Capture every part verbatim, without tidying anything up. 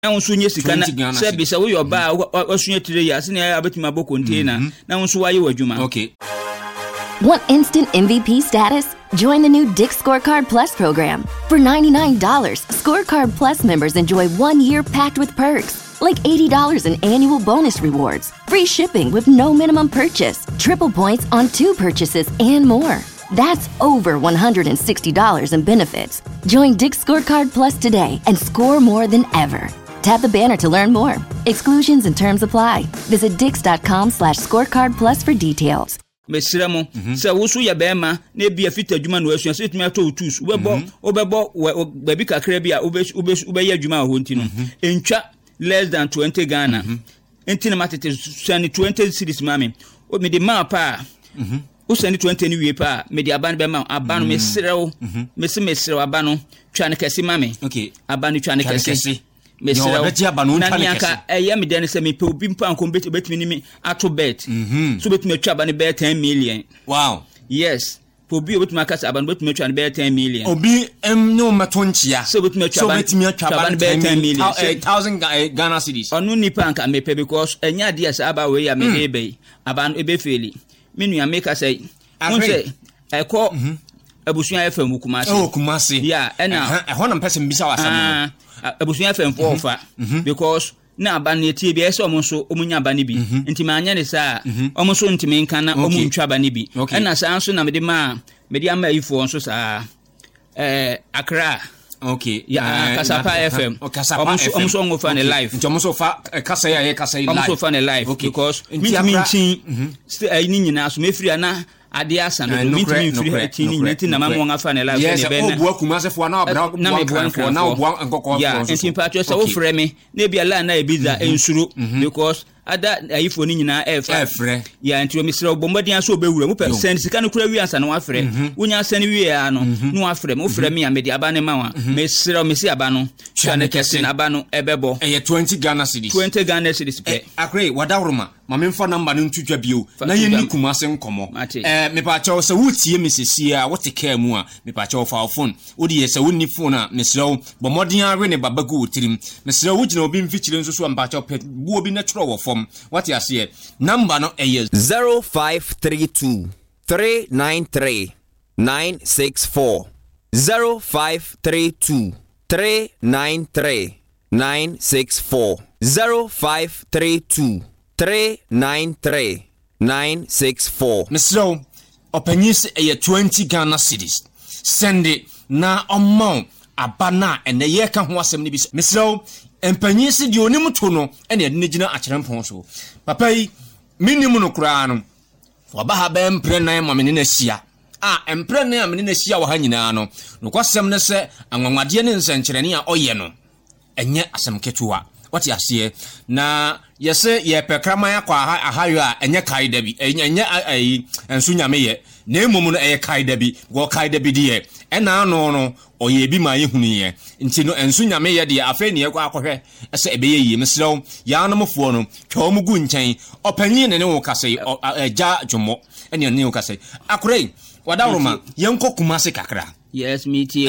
na unso nye sika na se be se wo yo ba osunye tire ya se na abetima bo container na unso waye wadwuma. Okay. Want instant M V P status? Join the new Dick Scorecard Plus program. For ninety-nine dollars, Scorecard Plus members enjoy one year packed with perks, like eighty dollars in annual bonus rewards, free shipping with no minimum purchase, triple points on two purchases, and more. That's over one hundred sixty dollars in benefits. Join Dick Scorecard Plus today and score more than ever. Tap the banner to learn more. Exclusions and terms apply. Visit dix.com slash scorecard plus for details. Mesramo se wo so ya bema na bia fita adwuma no asua se tumi ato utus wobebo wobebo baby kakra bia obe obe ya adwuma ho ntino entwa less than twenty Ghana enti na matete sani twenty cities mame o me de mapa o sani twenty ni wie pa me de aban bema aban mesrew mesi mesrew abano twa ne kase mame okay aban twa ne kase mesrew na nyaka eya me den se me pe obi mpa anko betimi ni me ato bet so betimi twa abane bet ten million. Wow. Yes. Obi betimi akasa abane betimi twa ne bet ten million. Obi em no matonchia so betimi twa abane bet ten million one thousand Ghana cedis. Onu nipa anka me pe because enya dia sa aba we ya me ebe abane ebe feli me nua make say unse eko abusuan F M Kumasi. Oh Kumasi. Yeah, ena ehon na person bisa wasam. Abusuan F M for offer because na abane tie bi ese omonso omunya abane bi nti ma anya ne sa omonso ntimi nka na omuntwa abane bi ena sa anso na me de ma me de ama ifo nso sa eh Accra. Okay. Yeah, Kasapa F M. Omonso ngofa ne live. Nti omonso fa kasa ya ye kasa live. Omonso fa ne live because me me nchi stay ni nyina so me free na ade asa no me me free tini nti na ma mo ngafa ne live ne be na. Yes, obu akumase fo na obra na me buan fo na obu ankoko fo. Yeah, nti patcho say wo frɛ me na bia la na ebiza ensuro because ada ayifo ni nyina efa efre ya nti o misira obombodian so obewura mu pe send sika no kura wi ansa na wa frɛ wonya send wi ya no no wa frɛ me wo frɛ me ya me di aba ne ma wa me sira o mesi aba no twa ne kese na aba no ebebo eye twenty Ghana cedis twenty Ghana cedis pe akre wadawroma ma me mfa number no ntutwa bio na ye ni Kumase nkomo eh me pa chawo se wutie mesesi a wote ka mu a me pa chawo fa phone odi ye se wonni phone a mesira wo bomodian we ne babago otirim mesira wo gina obi mfichire nso so mpa chawo pe bu obi na tro wo fom. What you say? Number no is zero five three two three nine three nine six four zero five three two three nine three nine six four zero five three two three nine three nine six four. Mister Openis a twenty Ghana cedis. Send it na amount abana and the year can was some nibis. Mister Empanyisi di onimu to no ene ade negina akyerempon so papa yi minimu no kura no oba ha ba mpre nan ma menene hia a mpre nan menene hia wo ha nyina no no kwasem ne se anwanwade ne nsankyerene a oye no enye asem ketuwa wati ase na yese ye pekraman akwa ahayo a enye kai da bi enye enye ai ensu nyame ye na emom no eye kai da bi go kai da bi die ena no no oye bi ma yehunu ye nti no ensu nyame ye de afa ne ekwa akohwe ese ebeye yi mesrew ya no mfo no twa mu gu nkyɛn opanyin ne ne wo kase agya dwomo ene ne wo kase akore wadawroma yenko Kumase kakra. Yes, me too.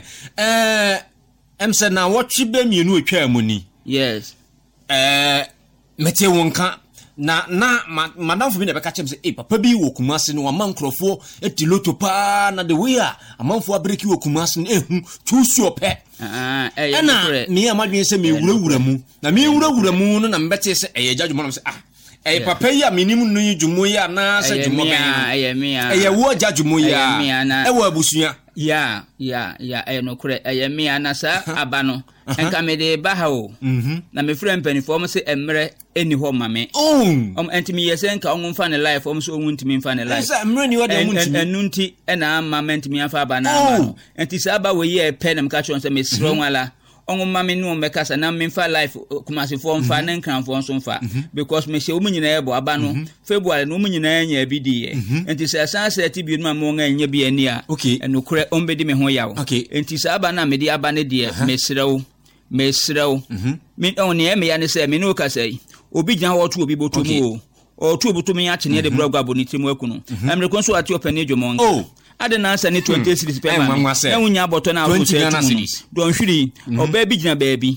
eh em se na wotwe be mienu atwa mu ni. Yes. Eh mete wonka na na madam for me na be ka chem say eh papa bi wo Kumase no amankrofo etiloto pa na the way a amanfo abreki wo Kumase no ehu tusu ope ah eh na me amadwen say me wurawura mu na me wurawura mu no na mbete say eh jadwo mo say ah eh papa yi a minim no yi dwumo ya na say dwumo ben eh me ah eh wo jadwo ya eh wo abusua ya ya ya eh no kure eh me ana sa aba no enka me de ba ha o na me frɛ mpanifo mo se emre eni ho mame om entimi yesen ka onwo mfa ne life om so onwo ntimi mfa ne life esa emre ni wode onwo ntimi enu nti ena ama ntimi afa aba na ama no enti sa aba we ye pe nam ka chon se me sro nwala onwo mame no me kasa na me mfa life Kumase fo mfa ne nkranfo nso mfa because me hye omu nyina ebo aba no February no omu nyina anya abidi ye enti sa san sa ti bi no ma nga nya bi ani a enu kure ombedi me ho yawo enti sa aba na me di aba ne de me srew me srew me on ne me ya ne se me no kasa yi obi gyan wo to obi boto mu o to obi to me ya chene de bragwa boniti mu akunu amre konso ati opane dwomo nka ade na ansa ne twenty cities pe ma na wunya boto na akoso don hwiri oba bi gina baabi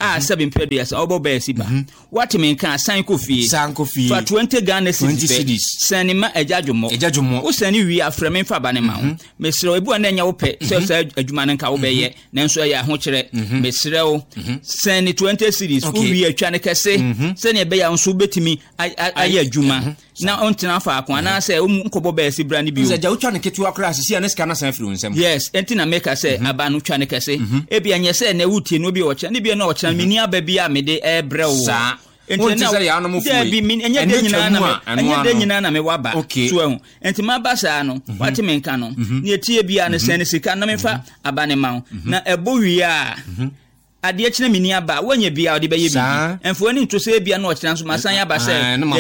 a seven period obo be siba what me kan san ko fie san ko fie for twenty Ghana cedis sani ma ejadwomo ejadwomo wo sani wi afreme fa ba ne ma ho mesre ebu na nya wo pe se se adwuma ne nka wo be ye nanso ya ho kire mesre wo sani twenty cedis wo wi atwa ne kese sani e be ya nso betimi aye adwuma na ontina fa akwa na se nkobo be si bra ne bi o se ja utwa ne ketu akra sisi na sika na san firi onsem yes entina make say aba no twa ne kese e bia nye se na wutie no bi wo kya ne bia na wo kya mini aba bia me de e brewo sa entina ya no mo fu bi min enye de nyina na enye de nyina na me waba so ehun enti ma ba sa no wati me nka no ne etie bia ne se ne sika na me fa aba ne ma na ebo wi a ade akina mini aba wanya bia ode beye bi enfo ni ntose bia na okina so masan ya ba se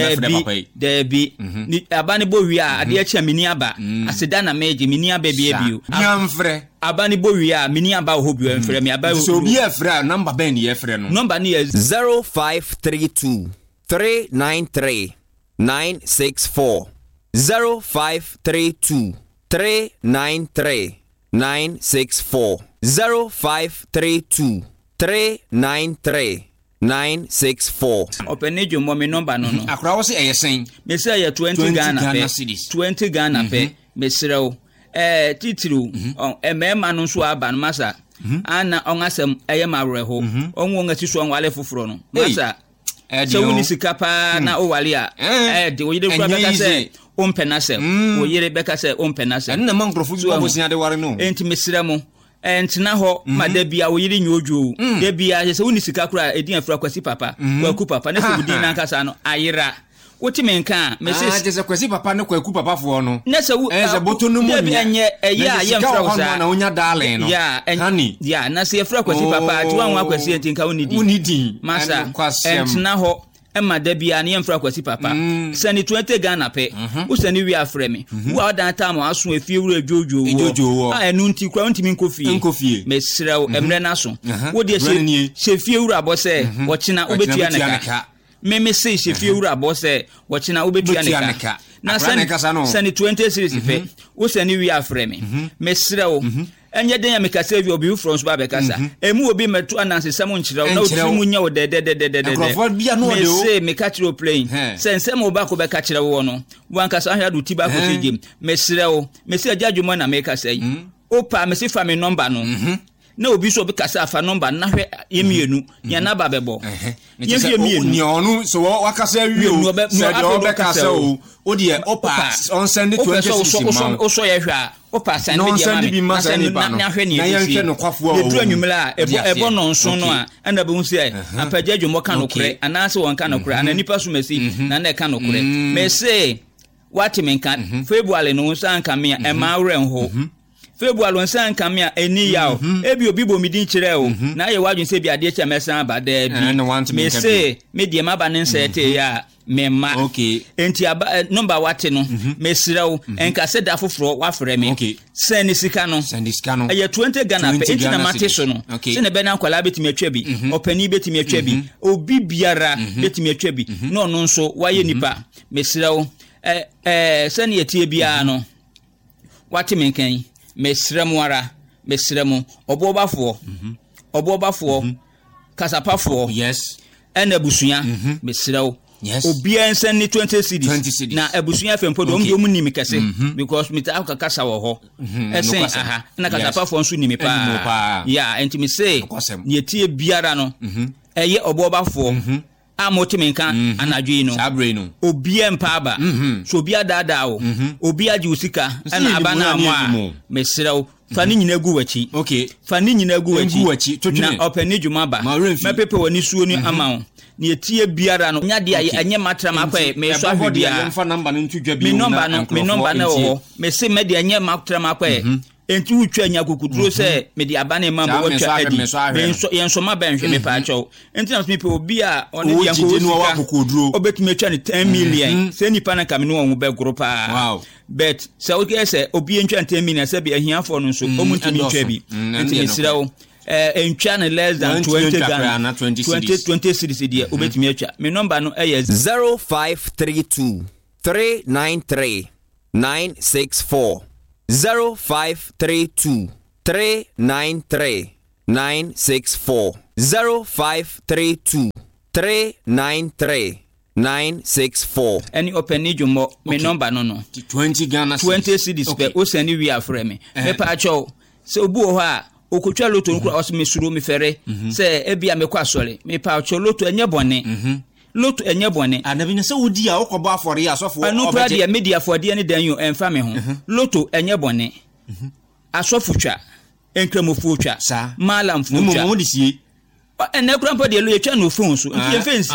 de bi ni aba ne bo wi a ade akina mini aba aseda na meje mini aba bia bio biamfre aba ne bo wi a mini aba ho bio enfre me aba so bi efre number ben ye efre no number ni is zero five three two three nine three nine six four zero five three two three nine three nine six four zero five three two three nine three nine six four. Openejo mo me number no no. Akra wo se eyesen. Me say ya twenty Ghana pe. twenty Ghana pe. Me srew. Eh titru on emema no so aba no masa. Ana on asem eye mawreho. Onwo ngati so onwale foforo no. Masa. Se woni sika pa na o wale a. Eh de wo yede kura beka se ompenase. Wo yede beka se ompenase. Na man krofo bi obosia de ware no. Enti me sremu. Entina ho madabia wo yiri nyojo de bia se woni sika kura edin afra kwasi papa kwaku papa na se wudi na nkasa no ayira woti menka me se ah je kwasi papa ne kwaku papa fo no na se eh se boto no mu de enye eya ye mfra wo sa na onya darling no ya hani ya na se afra kwasi papa ti wanwa kwasi entinka woni woni di masa entina ho Emma Debia ni mfra kwasi papa sani twenty Ghana pe wo sani wi afre me wo adan ta mo aso afie wura jojo wo a enu nti kwa ntimi nkofie me srew emre na so wo de she fie wura abo se wo kina obetua ne ka me me se she fie wura abo se wo kina obetua ne ka na sani sani twenty series pe wo sani wi afre me me srew enye den ya meka save obi from so ba be kasa emu obi metu ananse sam nkyerɛ na otu mu nya wo de de de de de me say me catch your plane sense mo ba ko be ka kyerɛ wo no wan kasa ahia do ti ba ko segem me srɛ wo me say adwuma na me kasa yi opa me say fa me number no na obi so be kasa fa number na hwɛ yemienu ya na ba bebo yemienu ni onu so wakasa wi o se de obe kasa o o de opa on send twenty six o so ye hwɛ a opa send bi ma send ba no na yɛhwɛ no kwafo o dru anwumla ebo ebo no nso no a anda be hu se apagya dwumo ka no kore anase won ka no kore ana nipa so masi na na ka no kore me say what me kan February no nsa nka me e ma wre nho February on san kamia eni ya o ebi obi bo midin kire o na ye wadun se bi ade che mesan ba da bi me say me die ma ba ne nsete ya me ma okay enti aba number wate no me srew enka se da foforo wa frɛ me send sika no send sika no e twenty Ghana pe enti na mate so no se ne be na kwala betimi atwa bi opani betimi atwa bi obi biara betimi atwa bi no no nso waye nipa me srew eh eh se ne yetie bia no wate me kan mesremu ara mesremu obobafo obobafo kasapafo yes ena busua mesrew obi ensen ni twenty cedis na abusua fempo do mdo munni mikase because mita akakasa wo ho esen aha na kasapafo nso ni mipa ya enti me say ye tie biara no eye obobafo amotimenka anadwe no sabre no obi empa aba so obi adada wo obi agi usika ana aba na mo a mesrew fani nyina gu wachi okay fani nyina gu wachi na opani dwuma ba mepepe wani suo ni ama ni etie biara no nyade aye anye matram akwa me so ahwedia mfa number no ntudwa bi me number no me number na wo me se me de anye matram akwa enti utwa nya kokuduro se me de abane mambo watwa adi me so yenso ma ban hwe me pa acho enti na me pe obi a one de yanko no wa kokuduro obetumi atwa ni ten million se nipa na kam no won be group a wow bet se o ke se obi entwa ten million se be ahiafo no so omuntumi twa bi enti me sirawo eh entwa na less than twenty Ghana twenty twenty cedis dia obetumi atwa me number no eh zero five three two three nine three nine six four zero five three two three nine three nine six four zero five three two three nine three nine six four. Any open need you more me number no no. twenty Ghana twenty cedis per o send we are for me. Me pa cho so bu ha okotwa loto nkura osme suro me fere say e bia me kwa sole me pa cho loto enye bone. Loto enye bone. Anabi ne se wodi a okobo afore ya sofo. Anu pra dia media afode ne dan yo emfa me ho. Loto enye bone. Asofo twa enkramofu twa malam fu twa mo disie ene krampo de lo yetwa no phone so nti yefensie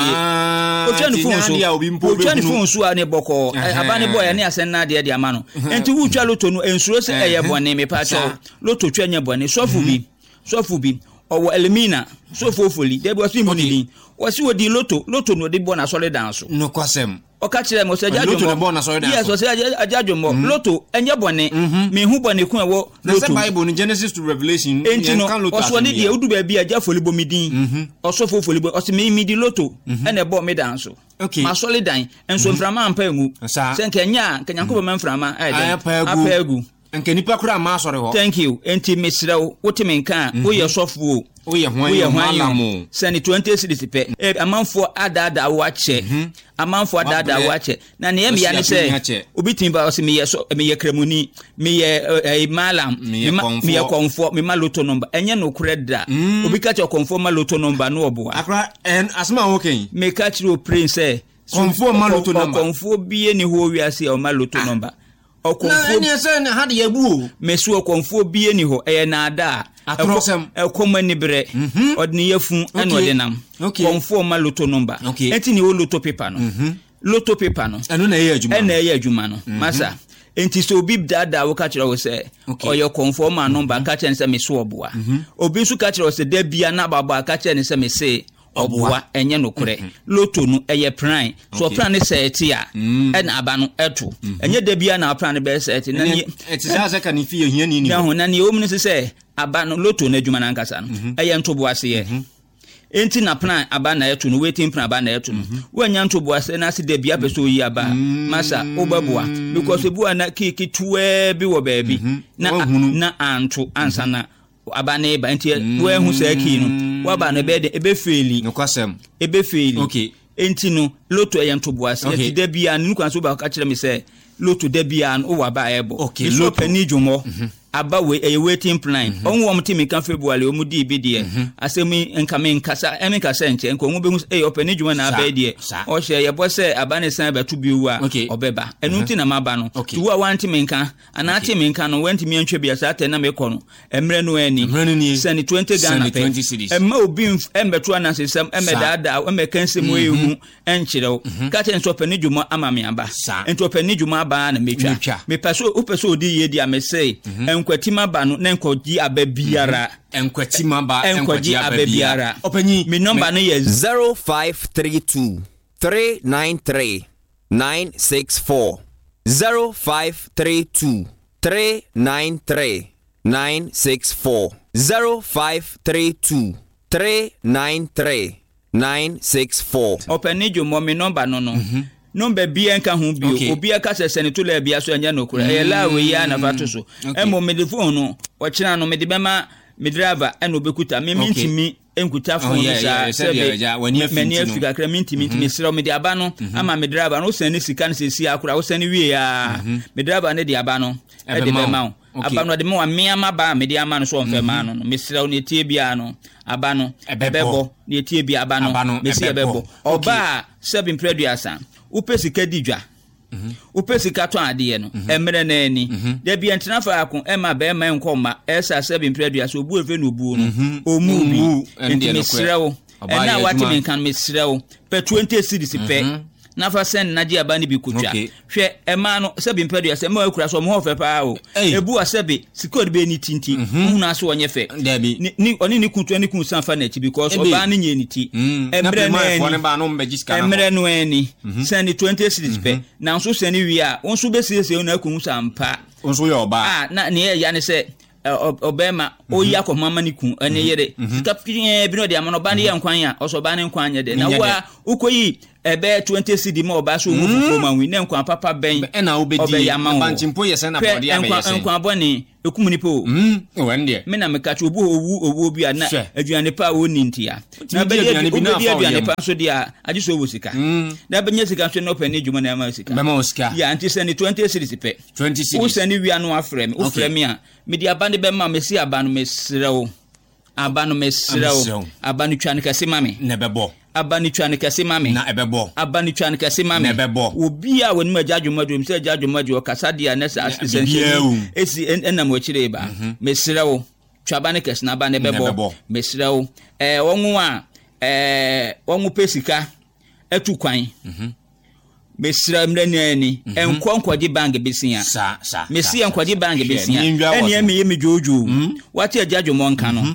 o twa no phone so o twa no phone so ane boko abane boy ane asen na de de ama no enti wu twa loto no ensuro se eye bone me pa cho loto twa nya bone sofu bi sofu bi owo elimina sofu ofoli de bo simo ni wasi wodi loto loto no de bona solid dance no kwasem o ka kire mo se jajomo yes o se ajajomo loto enye bone me hu bone ku ewo loto the Bible in Genesis to Revelation kan loto o so ni de udu ba bia ja folibo midin o so fo folibo o se me midi loto ene bo me dance ma solid dan enso mframa ampa egu se nkenya kenyanko ba mframa ai de apa egu nke nipa kura ma asore ho. Thank you. Enti mesrew wote menka wo ye sofuo wo ye hwan ye malamu sani twenty cedis pe e amanfo adada wo ache amanfo adada wo ache na ne yem ya ne se obi timba o se me ye so me ye kramuni me ye malam me ye konfo me maloto number enye no koreda obi ka che konfo maloto number no oboa akra en asma wo ken me ka che o prince konfo maloto number konfo bi ni ho wiase o maloto number okonfo ni se na hade yabu mesu okonfo bi eni ho eye na ada akrosem ekomani bre odni yafu eno denam konfo ma loto number enti ni o loto paper no loto paper no eno na ye adwuma eno ye adwuma no masa enti so obi dada wo ka kire wo se oyo konfo ma number ka kire se mesu oboa obi su ka kire wo se da bia na baba ka kire se me se oboa enye nokure loto no eye prime so prime ne seti a ena aba no eto enye da bia na prime be seti na ni etisa se kan fi ehia ni ni na ho na ni omni se aba no loto na adwuma na nkasa no eye ntobo ase ye enti na prime aba na eto no waiting prime aba na eto no wanya ntobo ase na ase da bia be so yi aba masa obaboa because ebu na kiki tuwe bi wo baabi na na anto ansana aba na eba enti wo ehu se aki no waba na be de ebe feli no kwasem ebe feli okay enti no loto eye ntobo ase enti da bia nu kwan so ba ka kire me se loto da bia no wa ba ebo okay so pani dwomo aba we eye waiting plan onwo mo timi kan February o mu di bi de asemi enka me nkasa emi kasa enche enko onwo be hu eye opani dwomo na aba de o hye ye bo se aba ne san ba tu bi wu a obeba enu ti na maba no tu wa wanti me nka ana ti me nka no wanti me ntwe bia sa te na me kɔ no emre no ani sani twenty Ghana pe emma obi embeto anasesem emedada emekansem we hu enchirew ka te nso opani dwomo ama me aba ento opani dwomo aba na metwa me paso o paso odi ye dia me say kwatima ba no na nkɔgi aba biara nkwatima ba nkɔgi aba biara opanyi me number no ye zero five three two three nine three nine six four zero five three two three nine three nine six four zero five three two three nine three nine six four opani dwomo me number no no number bia nka hu bio obi aka sese ne to la bia so anya no kura e la we ya na fato so emo me de phone no o kira no me de bema me driver e no bekuta me mintimi enkuta phone sa sebe me ne afika kra mintimi me sira me de aba no ama me driver no sen ne sika ne sesi akura wo sen ne wie ya me driver ne de aba no e de bema aba no de me wa me ama ba me de ama no so onfe ma no me sira ne tie bia no aba no ebebo ne tie bia aba no me si ebebo oba seven preduasa upesi kadidwa mhm upesi kato ade no emre na ani da bia ntena fa akon ema be ma nkoma esa seven predua so obu efe no obu no omu bi enti mesrewo ena wati me kan mesrewo pe twenty cedis pe na fa sen na ji aba ni bi kutwa hwe ema no seven predua se ma akura so mo ho fe pa o ebu asebe sikod be ni tinti hu na so onye fe ni oni ni kutu ni kun san fa na chi because oba ni nye ni ti emre na emre no ani sen twenty cedis pe na so sen wi a won so be siesie na kun san pa won so ye oba ah na ne ya ne se obema oya ko mama ni kun ene yere sika pin bi no de amano ba ne ye nkwan ya oso ba ne nkwan ye de na wa ukoyi ebe twenty cedi ma oba so wo fufu ma wi na nkwa papa ben e na obedi abanchimpo yesen na body am yesen nkwa boni ekumuni po mm wende me na meka cho obu owu owu bi na aduane pa woni ntia na be di aduane pa so dia age so wo sika na be nya sika so na open edwuma na ma sika mema sika ya anti send twenty cedi pe twenty cedi wo send wi anu afrem wo frem a me di abande be ma me si abanu mesrewo abanu mesrewo abanu twane kase mame na bebo abani twane kase mame na ebebo abani twane kase mame na ebebo obi a wonu majaju madu mse jaju madu kasa dia na sa essential esi enam wachire ba mesrewo twabane kase na abane bebo mesrewo eh wonwu a eh wonwu pesika etu kwan mhm mesra mrani ani enko nkwaji bank besia sa sa mesi nkwaji bank besia eni emi yemi jojo wati ajaju monka no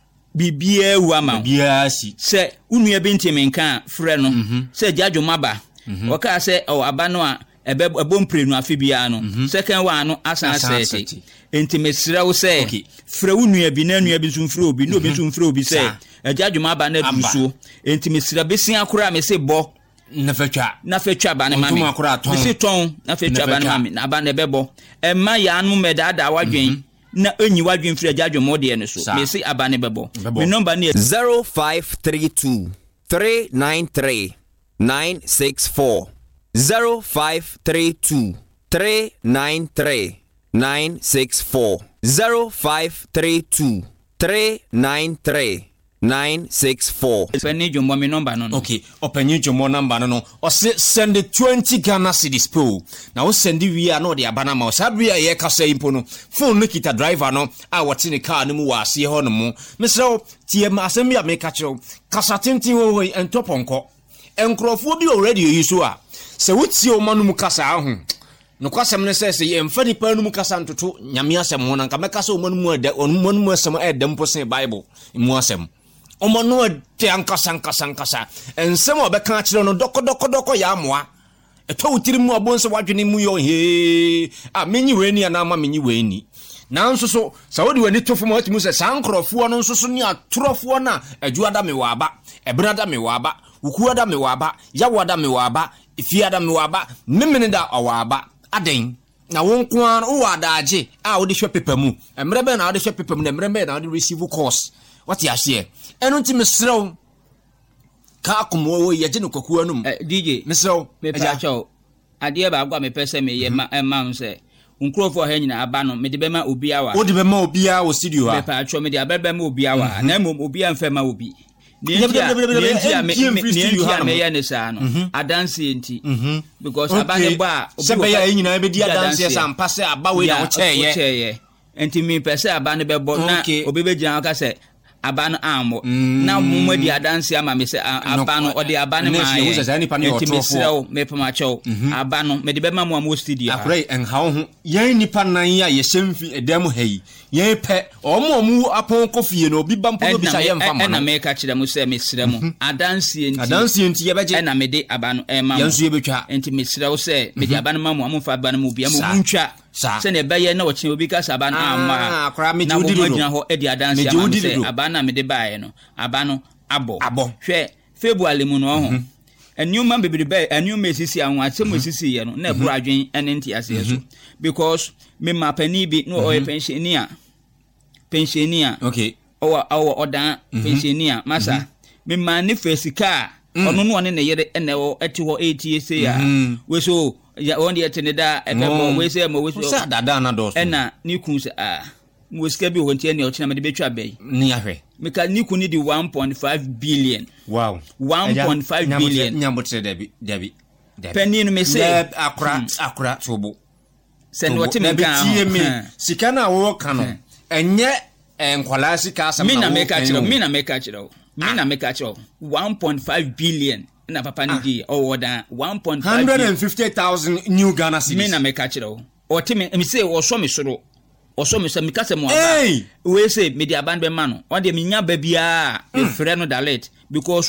bibia wama bibia si se unua bentime nka frɛ no se jaju maba waka se o abano a ebe ebomprenu afibia no second one no asan sete enti mesra wo se frɛ unua bi na unua bi so mfrɛ obi no obi so mfrɛ obi se jaju maba na duso enti mesra besia kora me se bo na fetwa na fetwa ba ne mami bisi ton na fetwa ba ne mami na ba ne bebo e ma ya anu medada wadwen na enyi wadwen firi ajadwo mode ne so me si abane bebo me number ne zero five three two three nine three nine six four zero five three two three nine three nine six four zero five three two three nine three nine six four. Openyi jombo mi number no. Okay, openyi jombo number no. O se send twenty Ghana cedis po. Na o send wi a no de abana ma. Sabi a ye kasa impo no. Phone no kita driver no a wote ne car no mu wa ase ho no mu. Mesro tie ma asem ya me ka kiro. Kasa tintin wo we entoponko. Enkrofo bi already yi so a. Se wuti o manu mu kasa ho. No kwasem ne sese ye mfa ni pa no mu kasa ntoto nyame asem ho na nka mekasa o manu mu ade o manu mu asem e dem po sen Bible mu asem. Omo no te ankasa ankasa ankasa ensem obeka akire no doko doko doko ya amoa eto wutiri mu abonse wadwene mu yo he a menyi we ni ana ma menyi we ni nanso so sawodi wani tofo ma watimu se sankrofo no nso so ni atrofo na ajuada me waba ebrada me waba ukuada me waba yawada me waba ifiada me waba memene da awaba aden na wonko an wo adaje a wo de hwe pepa mu emrebe na wo de hwe pepa mu na emrebe na wo de receive course what you share enu nti mesrew ka akomo wo ye gene kwaku anum D J mesrew me pa cho ade ba agwa me pese me ye ma ma nse nkrofo ha nyina aba no me de be ma obi awa wo de be ma obi a wo studio a me pa cho me de abeba ma obi awa na mom obi amfa ma obi ni ntia me ntia me ye ne sa no adanse enti because abane ba sebe ya nyina be di adanse sa mpase aba we na wo cheye enti me pese abane be bo na obi be gina aka se abano ammo na mumma di adanse ama me se abano odi abano ma ye enti mesrew me pama cho abano me de be ma mo am studio akrai en ha ho yan nipa nan ya ye hemfi edam hayi yan pe omo omu apon kofie no obi bampo no bi sa ye mfa ma na me ka kire mu se mesre mu adanse enti adanse enti ye beje na me de abano e ma yanso ye betwa enti mesrew se me de abano ma mo am fa abano mu bi am muntwa se ne beye na wachi obi ka sabano amma na mo gyina ho e di adanse ama se abano na me de bae no abano abo abo hwe February mu no ho enuma bebere bae enuma esisi anwo asem esisi ye no na ebro adwen ene nti ase so because me mapani bi no o pensionia pensionia okay o o odan pensionia masa me mani fesika ono no ne ne yere ene o eti ho eight years ya we so ya on de tene da ebebo we say mo we so sa dada na do so ena ni kun se ah mo sika bi won tie ne o china me de betwa bai ni ahwe meka ni kun di one point five billion wow one point five billion nyambotre debi debi debi penny no me say akura akura tobo se no te me kan sika na wo kan no enye enkwala sika asam na me ka chiro me na me ka chiro me na me ka chiro one point five billion na papa ni di o woda one point five one hundred fifty thousand new Ghana cedis me na me ka chiro o te me me say wo so me soro o so me say me ka se mo aba we say me di aban be ma no o de me nya ba bia e frɛ no dalet because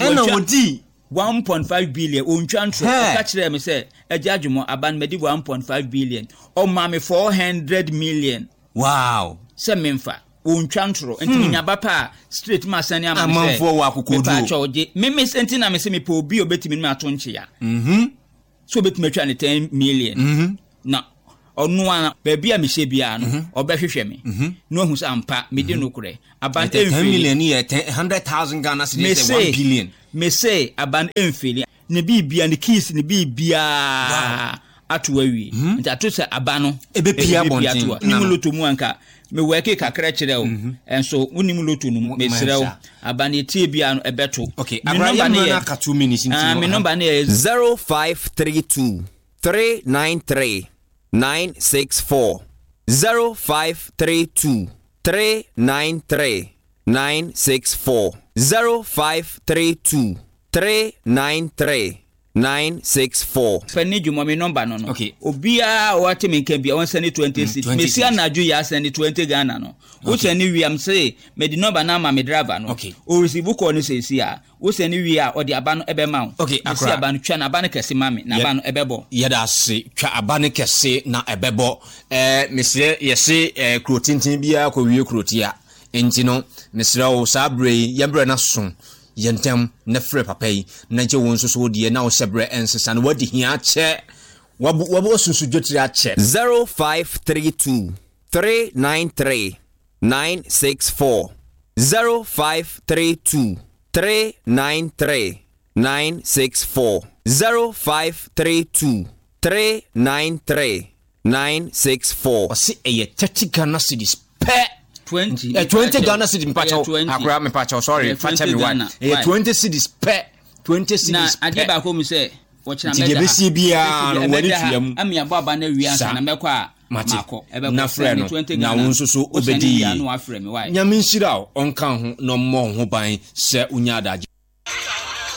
one point five billion o ntwa ntro ka kire me say ajajumo aban me di one point five billion o ma me four hundred million wow se me mfa wontwantro enti nyaba pa straight ma sane am say amanfo wa kokodu pa choje meme senti na me se me pe obi obetimi me ato nchia mhm so obetimi atwa ne ten million mhm na onu ana baby a me se bia no obehwehwe me no ahu sa ampa me de no kure aban ten million ye one hundred thousand Ghana cedis one billion me say aban enfili ne bibia ne keys ne bibia atu awi nti ato se abano ebe pia bontin nimu loto mu anka me work kakra kire o enso unimu loto no me sire o abane tie bia no ebeto okay abra na ka two minutes into ah me number na zero five three two three nine three nine six four zero five three two three nine three nine six four zero five three two three nine three nine six four. Fani juma me number no no. Okay. Obia o ati me nkan bia won send twenty six. Me sia na aju ya send twenty Ghana no. O send wi am say me di number na ma me driver no. Okay. O receive call no say sia. O send wi a o di aba no ebe ma. Okay, akra. Aba no twa na aba no kese ma me na aba no ebebo. Ye da se twa aba no kese na ebebo. Eh me se ye se eh krotintin bia ko wie krotia. Enti no me se o sabre ye bre na so. Yentem na frɛ papa yi na nche won so so de na wo sebre ensesa na wadi hia che wabu wabu susu dwotiri a che zero five three two three nine three nine six four zero five three two three nine three nine six four zero five three two three nine three nine six four. Ose eye thirty Ghana cedis pe twenty eh twenty Ghana cedis mpacho akura me pacho sorry facha me one eh twenty cedis pe twenty cedis na ade ba ko mi say wo kina me da besi bia no wani tuam ami abo aba na wi ansa na mekọ a mako ebe na frɛ no na won so so obedi ya no afrɛ me why nyame nhyira o onka ho no mmɔ ho ban sɛ unya adaje